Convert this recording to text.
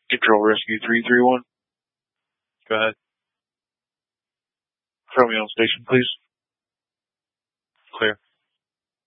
Control Rescue 331. Go ahead. Throw me on station, please.